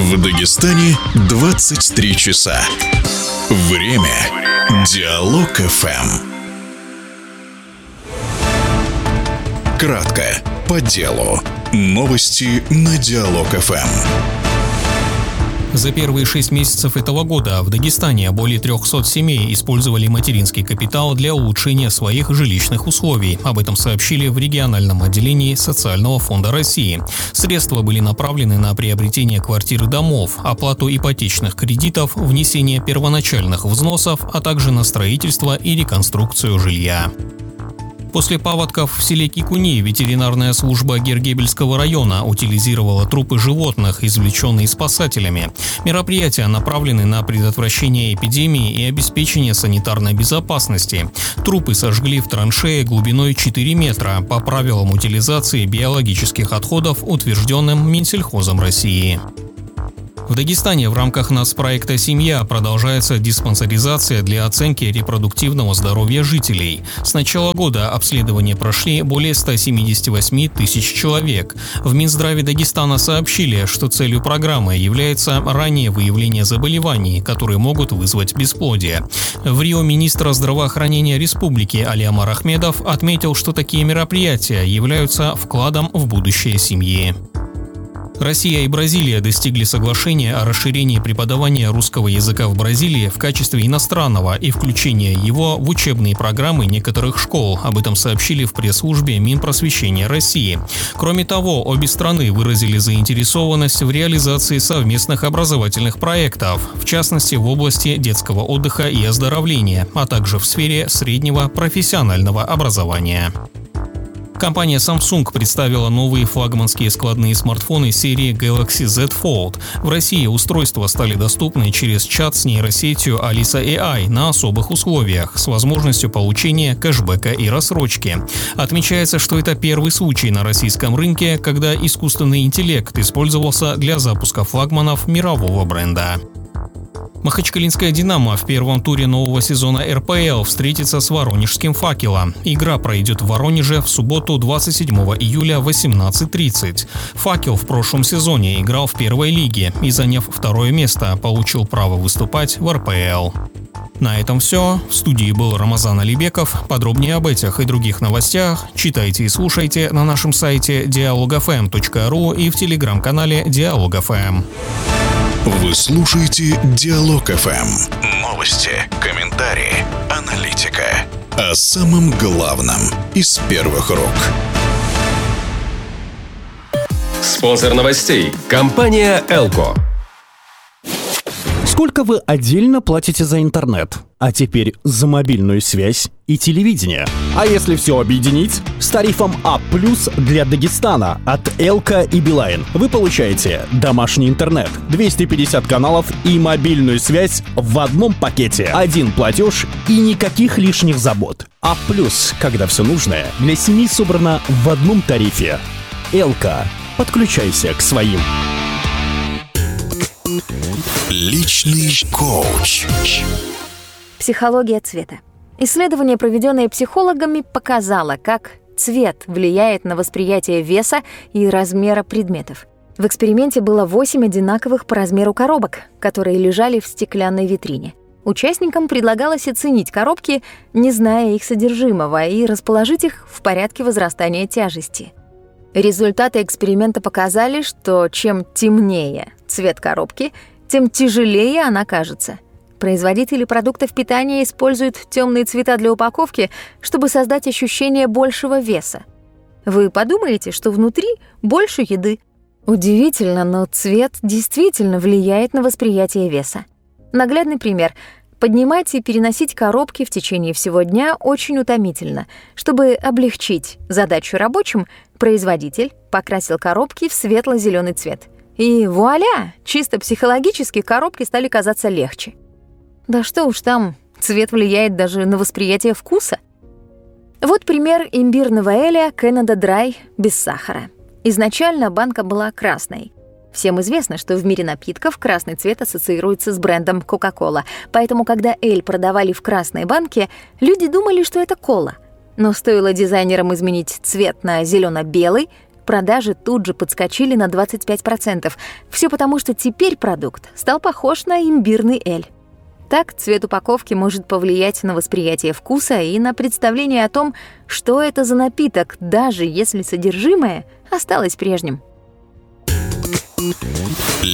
В Дагестане 23 часа. Время Диалог ФМ. Кратко, по делу. Новости на Диалог ФМ. За первые 6 месяцев этого года в Дагестане более 300 семей использовали материнский капитал для улучшения своих жилищных условий. Об этом сообщили в региональном отделении Социального фонда России. Средства были направлены на приобретение квартир и домов, оплату ипотечных кредитов, внесение первоначальных взносов, а также на строительство и реконструкцию жилья. После паводков в селе Кикуни ветеринарная служба Гергебельского района утилизировала трупы животных, извлеченные спасателями. Мероприятия направлены на предотвращение эпидемии и обеспечение санитарной безопасности. Трупы сожгли в траншее глубиной 4 метра по правилам утилизации биологических отходов, утвержденным Минсельхозом России. В Дагестане в рамках нацпроекта «Семья» продолжается диспансеризация для оценки репродуктивного здоровья жителей. С начала года обследования прошли более 178 тысяч человек. В Минздраве Дагестана сообщили, что целью программы является раннее выявление заболеваний, которые могут вызвать бесплодие. В Рио министр здравоохранения республики Алиамар Ахмедов отметил, что такие мероприятия являются вкладом в будущее семьи. Россия и Бразилия достигли соглашения о расширении преподавания русского языка в Бразилии в качестве иностранного и включения его в учебные программы некоторых школ. Об этом сообщили в пресс-службе Минпросвещения России. Кроме того, обе страны выразили заинтересованность в реализации совместных образовательных проектов, в частности в области детского отдыха и оздоровления, а также в сфере среднего профессионального образования. Компания Samsung представила новые флагманские складные смартфоны серии Galaxy Z Fold. В России устройства стали доступны через чат с нейросетью Alisa AI на особых условиях, с возможностью получения кэшбэка и рассрочки. Отмечается, что это первый случай на российском рынке, когда искусственный интеллект использовался для запуска флагманов мирового бренда. Махачкалинская «Динамо» в первом туре нового сезона РПЛ встретится с воронежским «Факелом». Игра пройдет в Воронеже в субботу 27 июля в 18:30. «Факел» в прошлом сезоне играл в первой лиге и, заняв второе место, получил право выступать в РПЛ. На этом все. В студии был Рамазан Алибеков. Подробнее об этих и других новостях читайте и слушайте на нашем сайте dialogfm.ru и в телеграм-канале Диалог ФМ. Вы слушаете Диалог ФМ. Новости, комментарии, аналитика. О самом главном из первых рук. Спонсор новостей – компания «Элко». Сколько вы отдельно платите за интернет? А теперь за мобильную связь и телевидение. А если все объединить? С тарифом А+ для Дагестана от Элко и Билайн вы получаете домашний интернет, 250 каналов и мобильную связь в одном пакете. Один платеж и никаких лишних забот. А+, когда все нужное для семьи собрано в одном тарифе. Элко. Подключайся к своим. Личный коуч. Психология цвета. Исследование, проведенное психологами, показало, как цвет влияет на восприятие веса и размера предметов. В эксперименте было 8 одинаковых по размеру коробок, которые лежали в стеклянной витрине. Участникам предлагалось оценить коробки, не зная их содержимого, и расположить их в порядке возрастания тяжести. Результаты эксперимента показали, что чем темнее цвет коробки, тем тяжелее она кажется. Производители продуктов питания используют темные цвета для упаковки, чтобы создать ощущение большего веса. Вы подумаете, что внутри больше еды. Удивительно, но цвет действительно влияет на восприятие веса. Наглядный пример. Поднимать и переносить коробки в течение всего дня очень утомительно. Чтобы облегчить задачу рабочим, производитель покрасил коробки в светло-зеленый цвет. И вуаля! Чисто психологически коробки стали казаться легче. Да что уж там, цвет влияет даже на восприятие вкуса. Вот пример имбирного эля Canada Dry без сахара. Изначально банка была красной. Всем известно, что в мире напитков красный цвет ассоциируется с брендом Coca-Cola, поэтому, когда эль продавали в красной банке, люди думали, что это кола. Но стоило дизайнерам изменить цвет на зелено-белый, Продажи тут же подскочили на 25%. Все потому, что теперь продукт стал похож на имбирный эль. Так, цвет упаковки может повлиять на восприятие вкуса и на представление о том, что это за напиток, даже если содержимое осталось прежним.